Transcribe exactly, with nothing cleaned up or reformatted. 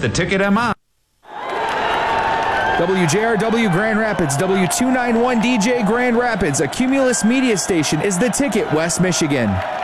The Ticket M I. W J R W Grand Rapids, W two ninety-one D J Grand Rapids, a Cumulus media station, is The Ticket, West Michigan.